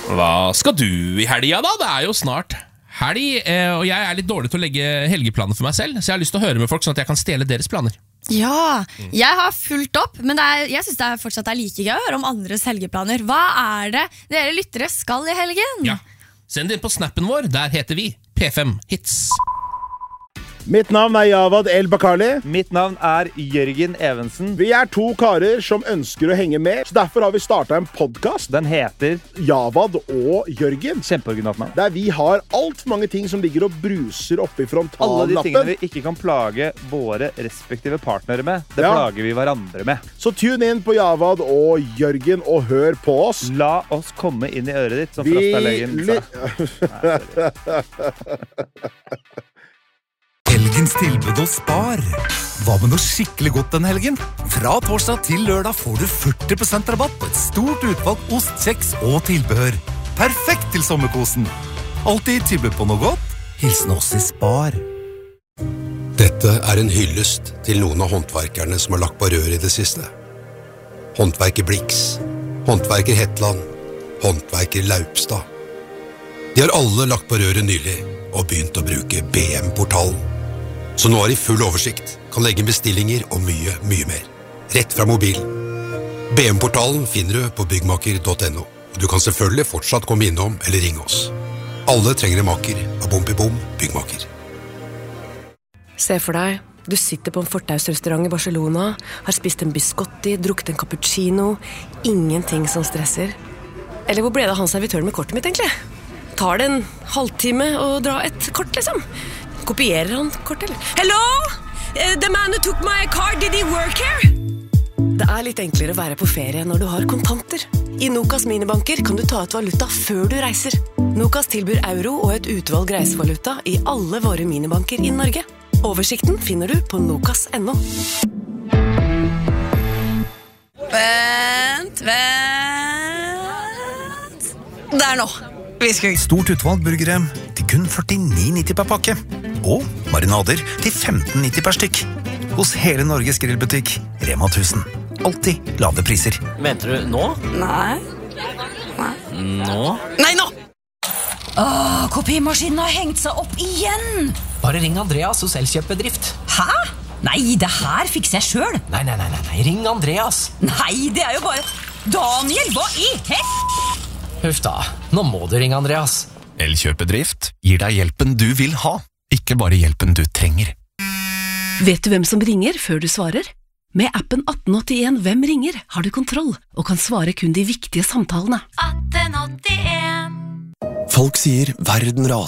Hva skal du I helga da? Det jo snart helg, og jeg litt dårlig til å legge helgeplaner for meg selv, så jeg har lyst til å høre med folk sånn at jeg kan stjele deres planer. Ja, jeg har fulgt opp, men jeg synes det fortsatt like gøy å høre om andres helgeplaner. Hva det dere lyttere skal I helgen? Ja, send det inn på snappen vår, der heter vi P5 Hits. Mitt navn Javad El Bakali. Mitt navn Jørgen Evensen. Vi 2 karer som ønsker å henge med, så derfor har vi startet en podcast. Den heter Javad og Jørgen. Kjempeoriginalt navn. Der vi har alt for mange ting som ligger og bruser oppe I frontallappen. Alle de tingene vi ikke kan plage våre respektive partnere med, det plager vi hverandre med. Så tune inn på Javad og Jørgen og hør på oss. La oss komme inn I øret ditt, som Frostalegen sa. Helgens tilbud hos Spar. Hva med noe skikkelig godt den helgen? Fra torsdag til lørdag får du 40% rabatt på et stort utvalg ost, kjeks og tilbehør. Perfekt til sommerkosen. Alltid tilbud på noe godt. Hilsen oss I Spar. Dette en hyllest til noen av håndverkerne som har lagt på rør I det siste. Håndverker Blix, håndverker Hetland, håndverker Laupstad. De har alle lagt på røret nylig og begynt å bruke BM-portalen. Så nå de full oversikt, kan legge bestillinger og mye, mye mer. Rett fra mobilen. BM-portalen finner du på byggmaker.no, og du kan selvfølgelig fortsatt komme innom eller ringe oss. Alle trenger en maker av Bom byggmaker. Se for deg, du sitter på en fortausrestaurant I Barcelona, har spist en biscotti, drukket en cappuccino, ingenting som stresser. Eller hvor ble det han servitøren med kortet mitt egentlig? Tar det en halvtime å dra et kort, liksom? Kopierer han kortet, eller? Hello? The man who took my card, did he work here? Det litt enklere å være på ferie når du har kontanter. I Nokas minibanker kan du ta ut valuta før du reiser. Nokas tilbyr euro og et utvalg reisevaluta I alle våre minibanker I Norge. Oversikten finner du på nokas.no. Vent. Der nå. Stort utvalg burgere til kun 49,90 per pakke. Og marinader til 15,90 per stykk. Hos hele Norges grillbutikk, Rema 1000. Alltid lave priser. Mente du nå? Nei. Nå? Nei, nå! Kopimaskinen har hengt seg opp igjen! Bare ring Andreas hos Elkjøpbedrift. Hæ? Nei, det her fikser jeg selv. Nei, ring Andreas. Nei, det jo bare... Daniel, hva I Huff da, nå må du ringe Andreas. Elkjøpbedrift gir deg hjelpen du vil ha, ikke bare hjelpen du trenger. Vet du hvem som ringer før du svarer? Med appen 1881 Hvem ringer har du kontroll og kan svare kun de viktige samtalene. 1881. Folk sier verden raser.